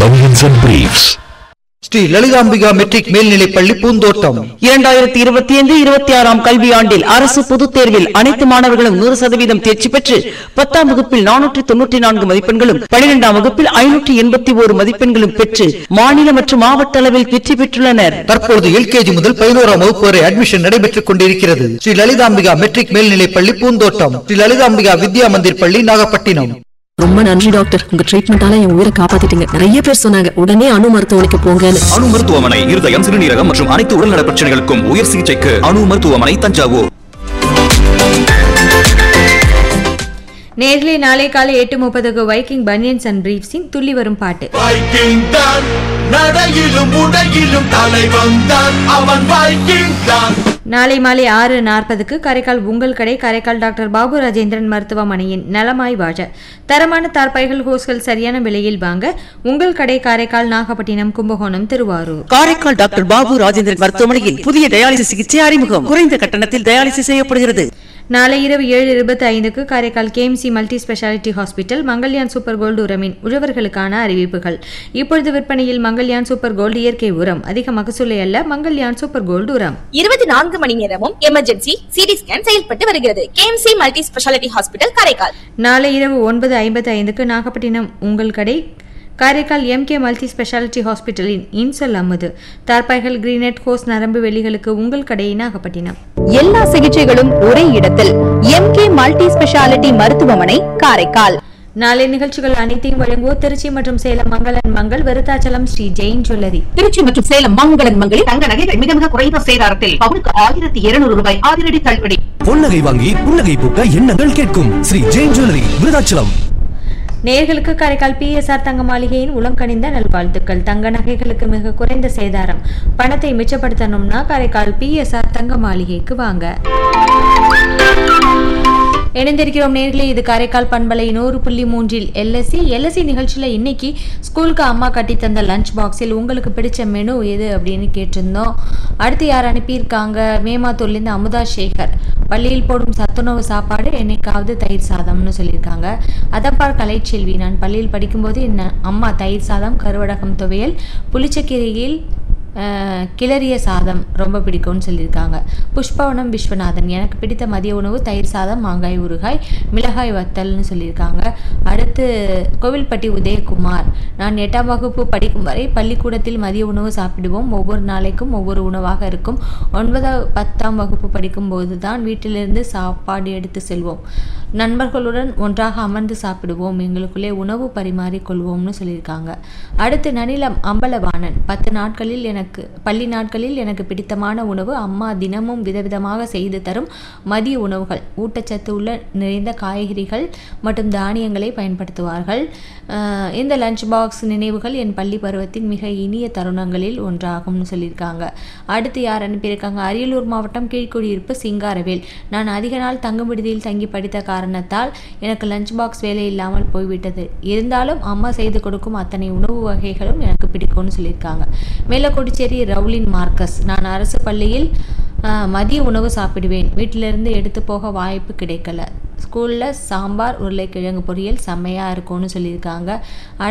Bunions and Briefs. Sri Lalithambika matric மேல்நிலைப் பள்ளி பூந்தோட்டம் 2025-26 கல்வியாண்டில் அரசு பொதுத் தேர்வில் அனைத்து மாணவர்களும் 100% தேர்ச்சி பெற்று 10ஆம் வகுப்பில் 494 மதிப்பெண்களும் 12ஆம் வகுப்பில் 581 மதிப்பெண்களும் பெற்று மாநில மற்றும் மாவட்ட அளவில் வெற்றி பெற்றுள்ளனர். தற்போது LKG முதல் 11ஆம் வகுப்பு வரை அட்மிஷன் நடைபெற்றுக் கொண்டிருக்கிறது. ஸ்ரீ லலிதாம்பிகா மெட்ரிக் மேல்நிலைப் பள்ளி பூந்தோட்டம், ஸ்ரீ லலிதாம்பிகா வித்யா மந்திர் பள்ளி, நாகப்பட்டினம். ரொம்ப நன்றி டாக்டர், உங்க ட்ரீட்மெண்டால என் உயிரை காப்பாத்திட்டீங்க. நிறைய பேர் சொன்னாங்க உடனே அணு மருத்துவமனைக்கு போங்கன்னு. அணு மருத்துவமனை இருதயம், சிறுநீரகம் மற்றும் அனைத்து உடல்நல பிரச்சனைகளுக்கும் உயர் சிகிச்சைக்கு அணு மருத்துவமனை, தஞ்சாவூர். நேரிலே நாளை காலை 8:30 வைக்கிங் பனியன்ஸ் அண்ட் பிரீஃப்ஸின் துள்ளி வரும் பாட்டு. வைக்கிங் தான் நடையிலும் உடையிலும் தலைவன் தான் அவன் வைக்கிங் தான். நாளை மாலை 6:40 காரைக்கால் உங்கள் கடை, காரைக்கால் டாக்டர் பாபு ராஜேந்திரன் மருத்துவமனையின் நலமாய் வாழ தரமான தார்பாய்கள், ஹோஸ்கள் சரியான விலையில் வாங்க உங்கள் கடை, காரைக்கால், நாகப்பட்டினம், கும்பகோணம், திருவாரூர். காரைக்கால் டாக்டர் பாபு ராஜேந்திரன் மருத்துவமனையில் புதிய டயாலிசிஸ் சிகிச்சை அறிமுகம். குறைந்த கட்டணத்தில் டயாலிசிஸ் செய்யப்படுகிறது. நாளை இரவு 7:25 Karaikal KMC multi speciality hospital Mangalyaan super gold உரமின் உழவர்களுக்கான அறிவிப்புகள். இப்பொழுது விற்பனையில் மங்கல்யான் சூப்பர் கோல்டு இயற்கை உரம். அதிக மகசூலை அல்ல, மங்கல்யான் சூப்பர் கோல்டு உரம். 24 மணி நேரமும் எமர்ஜென்சி சிடி ஸ்கேன் செயல்பட்டு வருகிறது. KMC multi speciality hospital, Karaikal. நாளை இரவு 9:55 நாகப்பட்டினம் உங்கள் கடை, காரைக்கால் MK மல்டி ஸ்பெஷாலிட்டி ஹாஸ்பிட்டலின் இன்சொல் அமுது தார்பாய்கள், கிரீனெட், ஹோஸ், நரம்பு வெளிகளுக்கு உங்கள் கடை, நாகப்பட்டினம். எல்லா சிகிச்சைகளும் ஒரே இடத்தில் MK மல்டி ஸ்பெஷாலிட்டி மருத்துவமனை, காரைக்கால். நாளை நிகழ்ச்சிகள் அனைத்தையும் வழங்குவோர் திருச்சி மற்றும் சேலம் மங்களன் மங்கள், விருத்தாச்சலம் ஸ்ரீ ஜெயின் ஜுவல்லரி. திருச்சி மற்றும் சேலம் மங்களன் மங்களில் தங்க நகைகள் மிக மிக குறைந்த சேதாரத்தில் பவுனுக்கு 1200 ரூபாய் அதிரடி தள்ளுபடி. பொன்னகை வாங்கி புன்னகை பூக்க எண்ணங்கள் கேட்கும் ஸ்ரீ ஜெயின் ஜுவல்லரி, விருத்தாச்சலம். நேயர்களுக்கு காரைக்கால் PSR தங்க மாளிகையின் உளங்கணிந்த நல்வாழ்த்துக்கள். தங்க நகைகளுக்கு மிக குறைந்த சேதாரம். பணத்தை மிச்சப்படுத்தணும்னா காரைக்கால் PSR தங்க மாளிகைக்கு வாங்க. இணைந்திருக்கிறோம் நேர்களே, இது காரைக்கால் பண்பலை 100.3 LSC நிகழ்ச்சியில் இன்னைக்கு ஸ்கூலுக்கு அம்மா கட்டி தந்த லஞ்ச் பாக்ஸில் உங்களுக்கு பிடிச்ச மெனு எது அப்படின்னு கேட்டிருந்தோம். அடுத்து யார் அனுப்பியிருக்காங்க? மேமாத்தூர்லேருந்து அமுதா சேகர். பள்ளியில் போடும் சத்துணவு சாப்பாடு என்னைக்காவது தயிர் சாதம்னு சொல்லியிருக்காங்க. அதப்பார் கலைச்செல்வி, நான் பள்ளியில் படிக்கும்போது என்ன அம்மா தயிர் சாதம், கருவடகம் துவையல், புளிச்சக்கீரையில் கிளறிய சாதம் ரொம்ப பிடிக்கும்னு சொல்லியிருக்காங்க. புஷ்பவனம் விஸ்வநாதன், எனக்கு பிடித்த மதிய உணவு தயிர் சாதம், மாங்காய் ஊறுகாய், மிளகாய் வத்தல்னு சொல்லியிருக்காங்க. அடுத்து கோவில்பட்டி உதயகுமார், நான் 8ஆம் வகுப்பு படிக்கும் வரை பள்ளிக்கூடத்தில் மதிய உணவு சாப்பிடுவோம். ஒவ்வொரு நாளைக்கும் ஒவ்வொரு உணவாக இருக்கும். 9, 10ஆம் வகுப்பு படிக்கும் போது தான் வீட்டிலிருந்து சாப்பாடு எடுத்து செல்வோம். நண்பர்களுடன் ஒன்றாக அமர்ந்து சாப்பிடுவோம். எங்களுக்குள்ளே உணவு பரிமாறிக்கொள்வோம்னு சொல்லியிருக்காங்க. அடுத்து நனிலம் அம்பலவாணன், 10 நாட்களில் பள்ளி நாட்களில் எனக்கு பிடித்தமான உணவு அம்மா தினமும் விதவிதமாக செய்து தரும் மதிய உணவுகள். ஊட்டச்சத்து உள்ள நிறைந்த காய்கறிகள் மற்றும் தானியங்களை பயன்படுத்துவார்கள். இந்த லஞ்ச் பாக்ஸ் நினைவுகள் என் பள்ளி பருவத்தின் மிக இனிய தருணங்களில் ஒன்றாகும்னு சொல்லியிருக்காங்க. அடுத்து யார் அனுப்பியிருக்காங்க? அரியலூர் மாவட்டம் கீழ்குடியிருப்பு சிங்காரவேல், நான் அதிக நாள் தங்கும் விடுதியில் தங்கி படித்த காரணத்தால் எனக்கு லஞ்ச் பாக்ஸ் வேலை இல்லாமல் போய்விட்டது. இருந்தாலும் அம்மா செய்து கொடுக்கும் அத்தனை உணவு வகைகளும் எனக்கு பிடிக்கும்னு சொல்லியிருக்காங்க. மேலக்கோடிச்சேரி ரவுலின் மார்க்கஸ், நான் அரசு பள்ளியில் மதிய உணவு சாப்பிடுவேன். வீட்டிலிருந்து எடுத்து போக வாய்ப்பு கிடைக்கல. ஸ்கூலில் சாம்பார், உருளைக்கிழங்கு பொரியல் செம்மையாக இருக்கும்னு சொல்லியிருக்காங்க.